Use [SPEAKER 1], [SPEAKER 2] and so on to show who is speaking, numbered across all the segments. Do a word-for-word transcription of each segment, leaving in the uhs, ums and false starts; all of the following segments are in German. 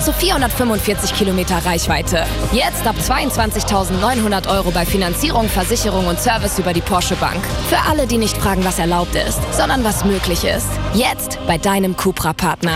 [SPEAKER 1] zu vierhundertfünfundvierzig Kilometer Reichweite. Jetzt ab zweiundzwanzigtausendneunhundert Euro bei Finanzierung, Versicherung und Service über die Porsche Bank. Für alle, die nicht fragen, was erlaubt ist, sondern was möglich ist. Jetzt bei deinem Cupra-Partner.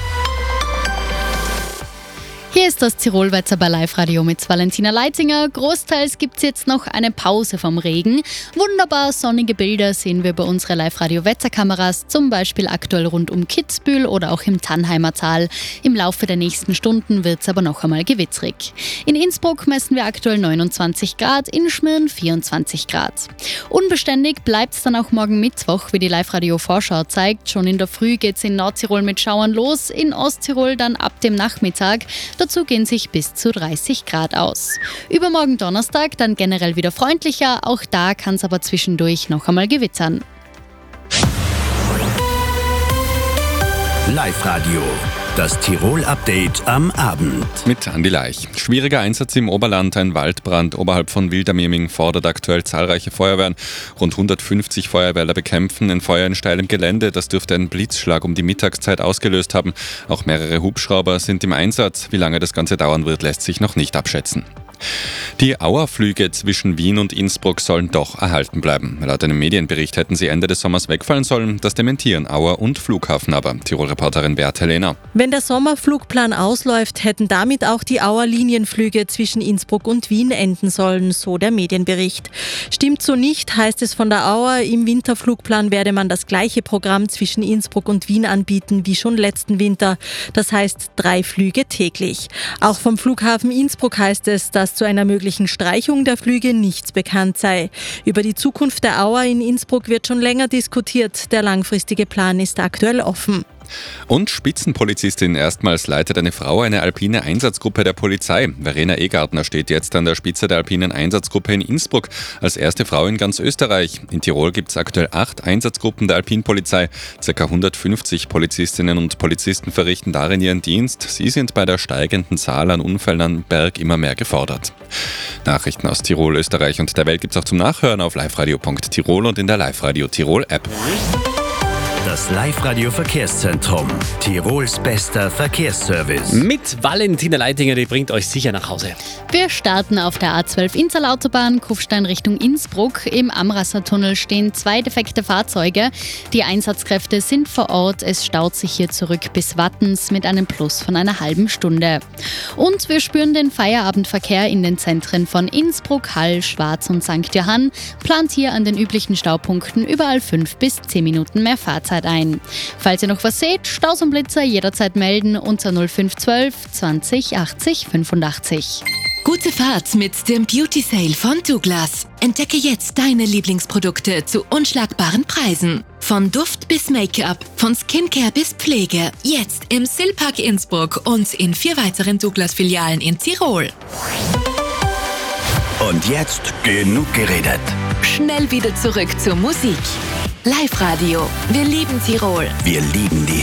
[SPEAKER 2] Hier ist das Tirolwetter bei Live-Radio mit Valentina Leitinger. Großteils gibt es jetzt noch eine Pause vom Regen. Wunderbar sonnige Bilder sehen wir bei unseren Live-Radio-Wetterkameras, zum Beispiel aktuell rund um Kitzbühel oder auch im Tannheimer Tal. Im Laufe der nächsten Stunden wird es aber noch einmal gewittrig. In Innsbruck messen wir aktuell neunundzwanzig Grad, in Schmirn vierundzwanzig Grad. Unbeständig bleibt es dann auch morgen Mittwoch, wie die Live-Radio-Vorschau zeigt. Schon in der Früh geht es in Nordtirol mit Schauern los, in Osttirol dann ab dem Nachmittag. Dazu gehen sich bis zu dreißig Grad aus. Übermorgen Donnerstag dann generell wieder freundlicher, auch da kann es aber zwischendurch noch einmal gewittern.
[SPEAKER 3] Live-Radio, das Tirol-Update am Abend.
[SPEAKER 4] Mit Andi Leich. Schwieriger Einsatz im Oberland. Ein Waldbrand oberhalb von Wildermieming fordert aktuell zahlreiche Feuerwehren. Rund hundertfünfzig Feuerwehrler bekämpfen ein Feuer in steilem Gelände. Das dürfte einen Blitzschlag um die Mittagszeit ausgelöst haben. Auch mehrere Hubschrauber sind im Einsatz. Wie lange das Ganze dauern wird, lässt sich noch nicht abschätzen. Die Auer-Flüge zwischen Wien und Innsbruck sollen doch erhalten bleiben. Laut einem Medienbericht hätten sie Ende des Sommers wegfallen sollen. Das dementieren Auer und Flughafen aber. Tirol-Reporterin Beate Lehner.
[SPEAKER 5] Wenn der Sommerflugplan ausläuft, hätten damit auch die Auer-Linienflüge zwischen Innsbruck und Wien enden sollen, so der Medienbericht. Stimmt so nicht, heißt es von der Auer. Im Winterflugplan werde man das gleiche Programm zwischen Innsbruck und Wien anbieten wie schon letzten Winter. Das heißt drei Flüge täglich. Auch vom Flughafen Innsbruck heißt es, dass zu einer möglichen Streichung der Flüge nichts bekannt sei. Über die Zukunft der Auer in Innsbruck wird schon länger diskutiert. Der langfristige Plan ist aktuell offen.
[SPEAKER 4] Und Spitzenpolizistin. Erstmals leitet eine Frau eine alpine Einsatzgruppe der Polizei. Verena Egartner steht jetzt an der Spitze der alpinen Einsatzgruppe in Innsbruck als erste Frau in ganz Österreich. In Tirol gibt es aktuell acht Einsatzgruppen der Alpinpolizei. Circa hundertfünfzig Polizistinnen und Polizisten verrichten darin ihren Dienst. Sie sind bei der steigenden Zahl an Unfällen am Berg immer mehr gefordert. Nachrichten aus Tirol, Österreich und der Welt gibt es auch zum Nachhören auf liveradio punkt tirol und in der Live-Radio Tirol App.
[SPEAKER 3] Das Live-Radio-Verkehrszentrum. Tirols bester Verkehrsservice.
[SPEAKER 6] Mit Valentina Leitinger, die bringt euch sicher nach Hause.
[SPEAKER 2] Wir starten auf der A zwölf Innsalautobahn, Kufstein Richtung Innsbruck. Im Amrasser-Tunnel stehen zwei defekte Fahrzeuge. Die Einsatzkräfte sind vor Ort. Es staut sich hier zurück bis Wattens mit einem Plus von einer halben Stunde. Und wir spüren den Feierabendverkehr in den Zentren von Innsbruck, Hall, Schwaz und Sankt Johann. Plant hier an den üblichen Staupunkten überall fünf bis zehn Minuten mehr Fahrzeit ein. Falls ihr noch was seht, Staus und Blitzer jederzeit melden unter null fünf eins zwei zwanzig achtzig fünfundachtzig.
[SPEAKER 7] Gute Fahrt mit dem Beauty Sale von Douglas. Entdecke jetzt deine Lieblingsprodukte zu unschlagbaren Preisen. Von Duft bis Make-up, von Skincare bis Pflege. Jetzt im Silpark Innsbruck und in vier weiteren Douglas-Filialen in Tirol.
[SPEAKER 3] Und jetzt genug geredet.
[SPEAKER 7] Schnell wieder zurück zur Musik. Live-Radio. Wir lieben Tirol.
[SPEAKER 3] Wir lieben die